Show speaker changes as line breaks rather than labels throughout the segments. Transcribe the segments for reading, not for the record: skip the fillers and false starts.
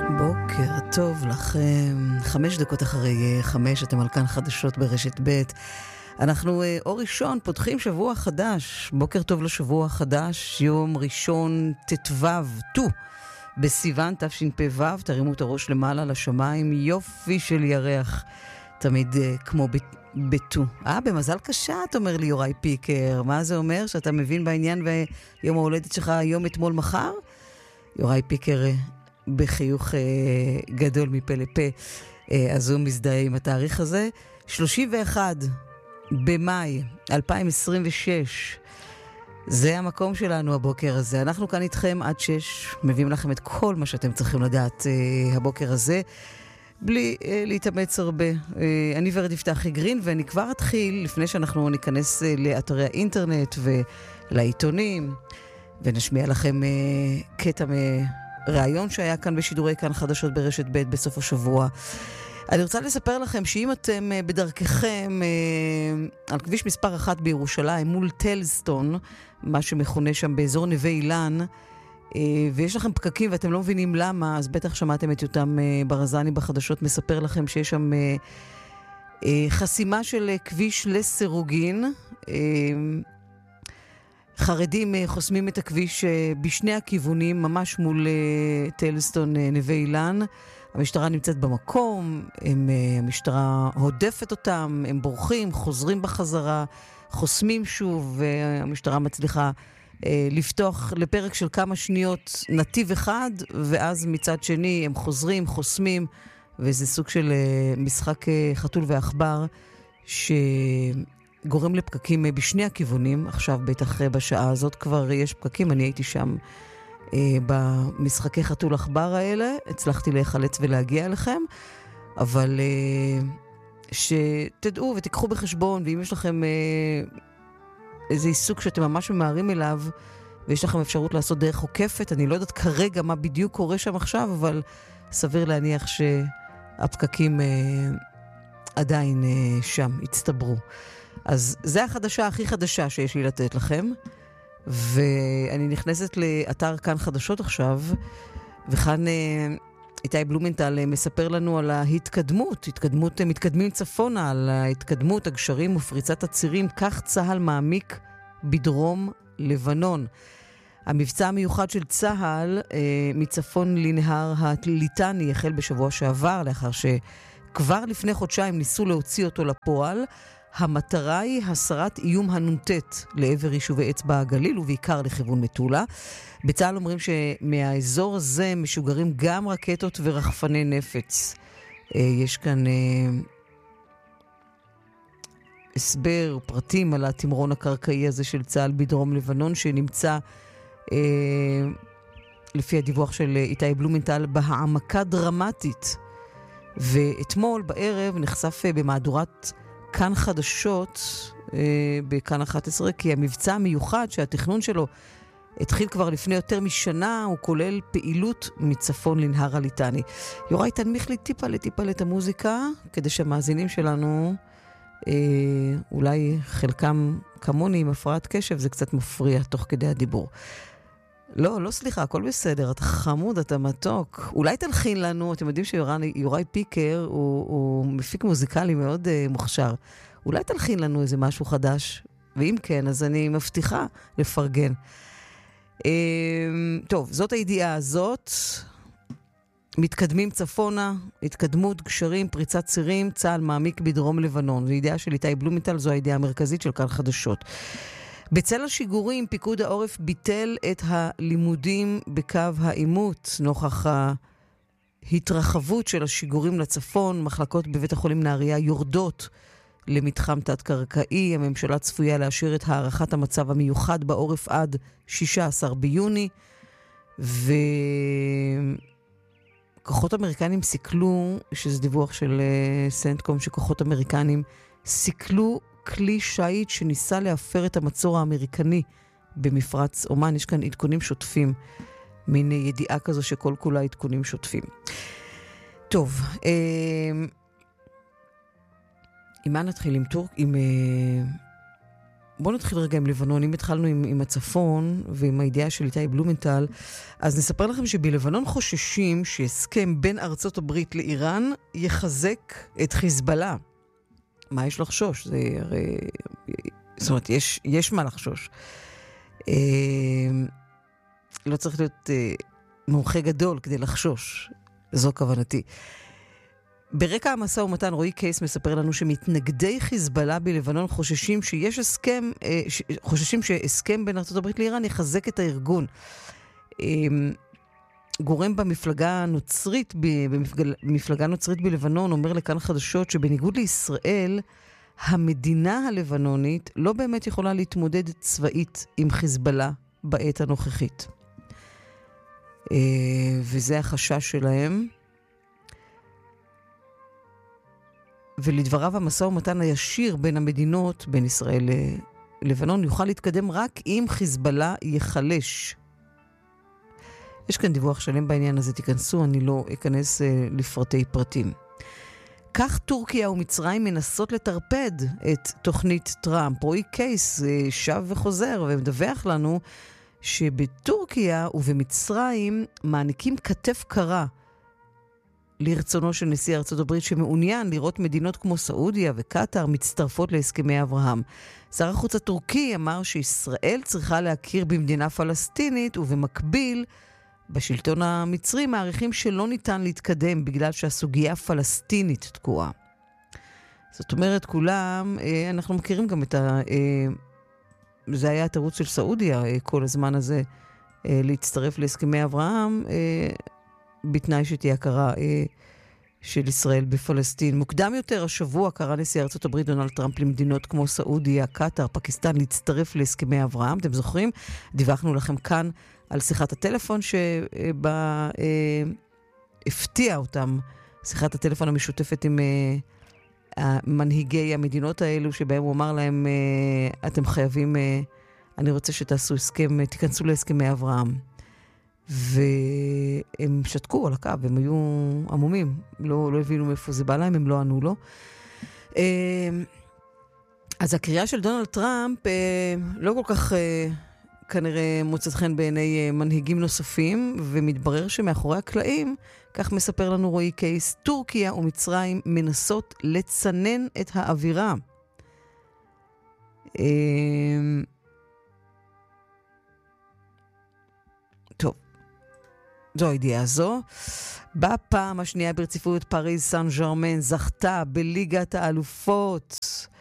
בוקר טוב לכם, 5 דקות אחרי 5, אתם על כאן חדשות ברשת ב'. אנחנו אור ראשון, פותחים שבוע חדש, בוקר טוב לשבוע חדש, יום ראשון ט"ו בסיוון תשפ"ו, תרימו את הראש למעלה לשמיים, יופי של ירח, תמיד כמו בט"ו. במזל קשה, אתה אומר לי יוראי פיקר, מה זה אומר? שאתה מבין בעניין ויום ההולדת שלך יום אתמול מחר? יוראי פיקר בחיוך גדול מפה לפה, אז הוא מזדהה עם התאריך הזה. 31 במאי 2026, זה המקום שלנו הבוקר הזה. אנחנו כאן איתכם עד 6, מביאים לכם את כל מה שאתם צריכים לדעת הבוקר הזה, בלי להתאמץ הרבה. אני ורד יפתחי גרין, ואני כבר אתחיל, לפני שאנחנו ניכנס לאתרי האינטרנט ולעיתונים, ונשמיע לכם קטע רעיון שהיה כאן בשידורי כאן חדשות ברשת ב' בסוף השבוע. אני רוצה לספר לכם שאם אתם בדרככם על כביש מספר 1 בירושלים מול טלסטון, מה שמכונה שם באזור נווה אילן, ויש לכם פקקים ואתם לא מבינים למה, אז בטח שמעתם את יותם ברזני בחדשות מספר לכם שיש שם חסימה של כביש לסירוגין. חרדים חוסמים את הכביש בשני הכיוונים, ממש מול טלסטון נווה אילן. המשטרה נמצאת במקום, המשטרה הודפת אותם, הם בורחים, חוזרים בחזרה, חוסמים שוב, והמשטרה מצליחה לפתוח לפרק של כמה שניות נתיב אחד, ואז מצד שני הם חוזרים, חוסמים, וזה סוג של משחק חתול ועכבר, גורם לפקקים בשני הכיוונים. עכשיו בטח בשעה הזאת כבר יש פקקים, אני הייתי שם במשחקי חתול עכבר האלה, הצלחתי להיחלץ ולהגיע אליכם, אבל שתדעו ותיקחו בחשבון, ואם יש לכם איזה עיסוק שאתם ממש ממהרים אליו, ויש לכם אפשרות לעשות דרך עוקפת, אני לא יודעת כרגע מה בדיוק קורה שם עכשיו, אבל סביר להניח שהפקקים עדיין שם הצטברו. אז זה החדשה הכי חדשה שיש לי לתת לכם, ואני נכנסת לאתר כאן חדשות עכשיו, וכאן איתי בלומנטל מספר לנו על ההתקדמות, מתקדמים צפונה, על ההתקדמות, הגשרים ופריצת הצירים, כך צהל מעמיק בדרום לבנון. המבצע המיוחד של צהל מצפון לנהר הליטני החל בשבוע שעבר, לאחר שכבר לפני חודשיים ניסו להוציא אותו לפועל. המטרה היא הסרת איום הנונטט לעבר יישובי אצבע הגליל ובעיקר לכיוון מטולה. בצה"ל אומרים שמהאזור הזה משוגרים גם רקטות ורחפני נפץ. יש כאן הסבר, פרטים על התמרון הקרקעי הזה של צה"ל בדרום לבנון, שנמצא לפי הדיווח של איתי בלומנטל בהעמקה דרמטית. ואתמול בערב נחשף במהדורת כאן חדשות בכאן 11, כי המבצע המיוחד שהתכנון שלו התחיל כבר לפני יותר משנה, הוא כולל פעילות מצפון לנהר הליטני. יוראי, תנמיך לי טיפה את המוזיקה, כדי שהמאזינים שלנו, אולי חלקם כמוני עם הפרעת קשב, זה קצת מפריע תוך כדי הדיבור. לא, סליחה, הכל בסדר, אתה חמוד, אתה מתוק. אולי תלחין לנו, אתם יודעים שיוראי פיקר הוא מפיק מוזיקלי מאוד מוכשר. אולי תלחין לנו איזה משהו חדש, ואם כן, אז אני מבטיחה לפרגן. טוב, זאת הידיעה הזאת. מתקדמים צפונה, התקדמות, גשרים, פריצת צירים, צהל מעמיק בדרום לבנון. זו ידיעה של איתי בלומנטל, זו הידיעה המרכזית של כאן חדשות. בצל השיגורים, פיקוד העורף ביטל את הלימודים בקו העימות, נוכח ההתרחבות של השיגורים לצפון. מחלקות בבית החולים נהריה יורדות למתחם תת-קרקעי. הממשלה צפויה לאשר את הערכת המצב המיוחד בעורף עד 16 ביוני, וכוחות אמריקנים סיכלו, שזה דיווח של סנטקום, שכוחות אמריקנים סיכלו כלי שייט שניסה להפר את המצור האמריקני במפרץ אומן. יש כאן עדכונים שוטפים, מין ידיעה כזו שכל כולה עדכונים שוטפים. טוב, עם מה נתחיל? עם בואו נתחיל רגע עם לבנון. אם התחלנו עם הצפון ועם הידיעה של איתי בלומנטל, אז נספר לכם שבלבנון חוששים שהסכם בין ארצות הברית לאיראן יחזק את חיזבאללה. מה יש לחשוש? זה הרי... זאת אומרת, יש מה לחשוש. לא צריך להיות מומחה גדול כדי לחשוש. זו כוונתי. ברקע המשא ומתן, רועי קייס מספר לנו שמתנגדי חיזבאללה בלבנון חוששים שהסכם בין ארצות הברית לאיראן יחזק את הארגון. גורם במפלגה נוצרית בלבנון אומר לכאן חדשות שבניגוד לישראל, המדינה הלבנונית לא באמת יכולה להתמודד צבאית עם חיזבאללה בעת הנוכחית. וזה החשש שלהם. ולדבריו המשא ומתן הישיר בין המדינות, בין ישראל ללבנון, יוכל להתקדם רק אם חיזבאללה יחלש. יש כאן דיווח שלם בעניין הזה, תיכנסו, אני לא אכנס לפרטי פרטים. כך טורקיה ומצרים מנסות לטרפד את תוכנית טראמפ. רועי קייס שב וחוזר ומדווח לנו שבטורקיה ובמצרים מעניקים כתף קרה לרצונו של נשיא ארצות הברית שמעוניין לראות מדינות כמו סעודיה וקטר מצטרפות להסכמי אברהם. שר החוץ הטורקי אמר שישראל צריכה להכיר במדינה פלסטינית ובמקביל בשלטון המצרי מעריכים שלא ניתן להתקדם בגלל שהסוגיה הפלסטינית תקועה. זאת אומרת, כולם, אנחנו מכירים גם את זה היה התירוץ של סעודיה כל הזמן הזה להצטרף להסכמי אברהם בתנאי שתהיה הכרה של ישראל בפלסטין. מוקדם יותר השבוע קרא נשיא ארצות הברית דונלד טראמפ למדינות כמו סעודיה, קטר, פקיסטן להצטרף להסכמי אברהם. אתם זוכרים? דיווחנו לכם כאן על שיחת הטלפון שבה הפתיע אותם, שיחת הטלפון המשותפת עם מנהיגי המדינות האלו, שבהם הוא אמר להם, אתם חייבים, אני רוצה שתעשו הסכם, תיכנסו להסכמי אברהם. והם שתקו על הקו, הם היו עמומים, לא הבינו מאיפה זה בא להם, הם לא ענו לו. אז הקריאה של דונלד טראמפ לא כל כך כנראה מוצאת חן בעיני מנהיגים נוספים, ומתברר שמאחורי הקלעים, כך מספר לנו רועי קייס, טורקיה ומצרים מנסות לצנן את האווירה. טוב, זו הידיעה הזו. בפעם השנייה ברציפות פריז סן ז'רמן זכתה בליגת האלופות.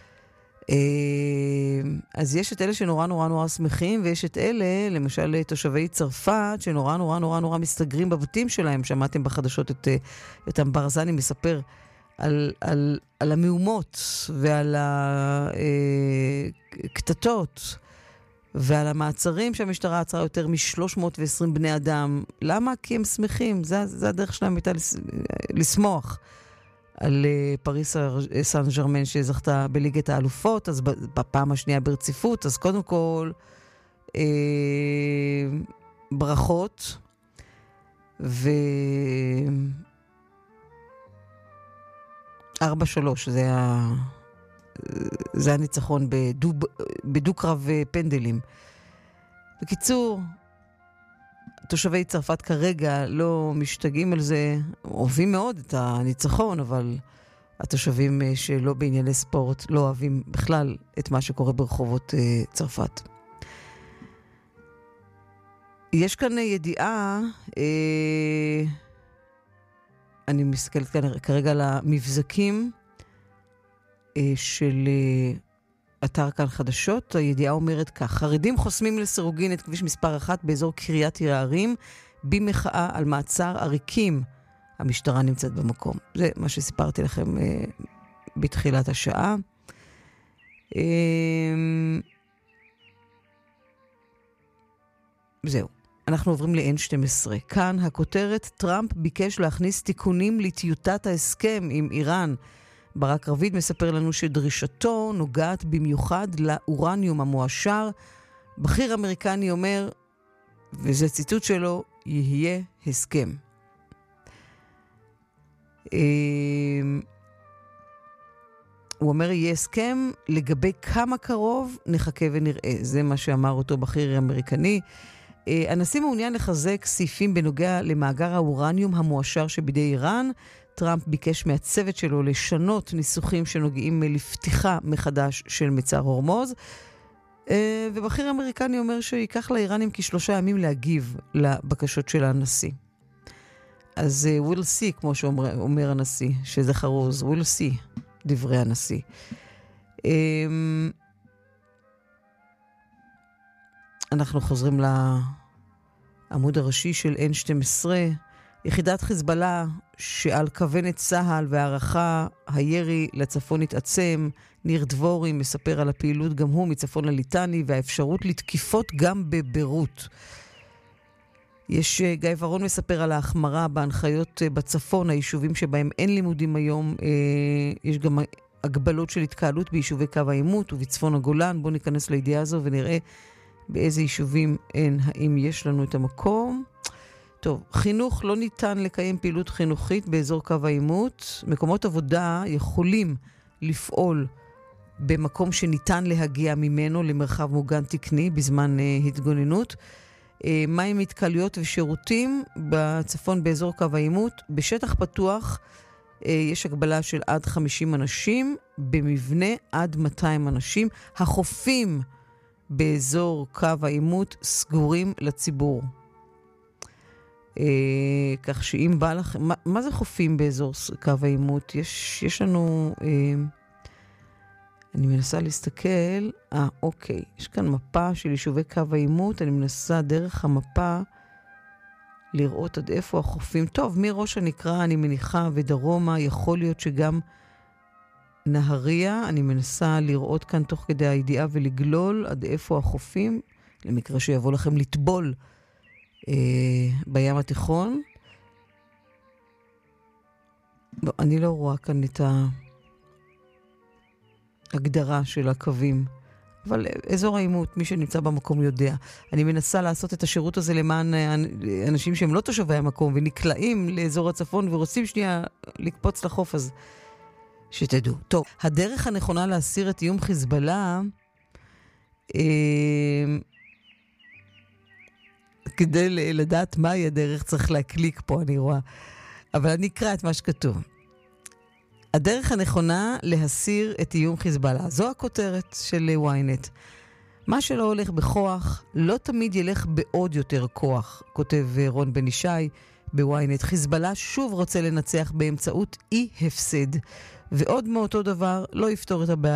אז יש את אלה שנורא נורא נורא שמחים, ויש את אלה, למשל תושבי צרפת, שנורא נורא נורא נורא מסתגרים בבתים שלהם. שמעתם בחדשות את יותם ברזני מספר על המהומות ועל הקטטות ועל המעצרים שהמשטרה עצרה יותר מ-320 בני אדם. למה? כי הם שמחים. זה הדרך שלהם הייתה לשמוח על פריס סן ז'רמן שזכתה בליגת האלופות, אז בפעם השנייה ברציפות. אז קודם כל ברכות, ו 4-3 זה הניצחון בדו-קרב פנדלים. בקיצור, תושבי צרפת כרגע לא משתגעים על זה, אוהבים מאוד את הניצחון, אבל התושבים שלא בענייני ספורט לא אוהבים בכלל את מה שקורה ברחובות צרפת. יש כאן ידיעה, אני מסתכלת כאן כרגע על המבזקים של אתר כאן חדשות. הידיעה אומרת כך: חרדים חוסמים לסירוגין את כביש מספר 1 באזור קריית יערים במחאה על מעצר עריקים. המשטרה נמצאת במקום. זה מה שסיפרתי לכם בתחילת השעה. זהו. אנחנו עוברים ל-N12. כאן הכותרת: טראמפ ביקש להכניס תיקונים לטיוטת ההסכם עם איראן. ברק רביד מספר לנו שדרישתו נוגעת במיוחד לאורניום המואשר. בכיר אמריקני אומר, וזה ציטוט שלו, יהיה הסכם. הוא אומר, יהיה הסכם לגבי כמה קרוב, נחכה ונראה. זה מה שאמר אותו בכיר אמריקני. הנשיא מעוניין לחזק סעיפים בנוגע למאגר האורניום המואשר שבידי איראן. טראמפ ביקש מהצוות שלו לשנות ניסוחים שנוגעים לפתיחה מחדש של מצר הורמוז. ובכיר אמריקני אומר שיקח לאיראנים כ3 ימים להגיב לבקשות של הנשיא. אז we'll see, כמו שאומר הנשיא, שזה חרוז, we'll see, דברי הנשיא. אנחנו חוזרים לעמוד הראשי של N12, יחידת חיזבאללה שעל כוונת צהל והערכה הירי לצפון התעצם. ניר דבורי מספר על הפעילות גם הוא מצפון לליטני והאפשרות לתקיפות גם בבירות. יש גיא ורון מספר על ההחמרה בהנחיות בצפון, היישובים שבהם אין לימודים היום. יש גם הגבלות של התקהלות ביישובי קו העימות ובצפון הגולן. בואו ניכנס לידיעה הזו ונראה באיזה יישובים אין, האם יש לנו את המקום. טוב, חינוך, לא ניתן לקיים פעילות חינוכית באזור קו העימות. מקומות עבודה יכולים לפעול במקום שניתן להגיע ממנו למרחב מוגן תקני בזמן התגוננות. מה עם התקהלויות ושירותים בצפון באזור קו העימות? בשטח פתוח יש הגבלה של עד 50 אנשים, במבנה עד 200 אנשים. החופים באזור קו העימות סגורים לציבור. כך שאם בא לכם, מה זה חופים באזור קו העימות? יש לנו, אני מנסה להסתכל, אוקיי, יש כאן מפה של יישובי קו העימות, אני מנסה דרך המפה לראות עד איפה החופים. טוב, מראש הנקרא, אני מניחה, ודרומה, יכול להיות שגם נהריה, אני מנסה לראות כאן תוך כדי הידיעה ולגלול עד איפה החופים, למקרה שיבוא לכם לטבול בים התיכון. לא, אני לא רואה כאן את ההגדרה של הקווים, אבל אזור העימות, מי שנמצא במקום יודע. אני מנסה לעשות את השירות הזה למען אנשים שהם לא תושבי המקום ונקלעים לאזור הצפון ורוצים שנייה לקפוץ לחוף, אז שתדעו. טוב, הדרך הנכונה להסיר את איום חיזבאללה, כדי לדעת מהי הדרך צריך להקליק פה, אני רואה. אבל אני אקרא את מה שכתוב. הדרך הנכונה להסיר את איום חיזבאללה. זו הכותרת של ynet. מה שלא הולך בכוח, לא תמיד ילך בעוד יותר כוח, כותב רון בן ישי בוויינט. חיזבאללה שוב רוצה לנצח באמצעות אי הפסד. ועוד מאותו דבר לא יפתור את הבעיה.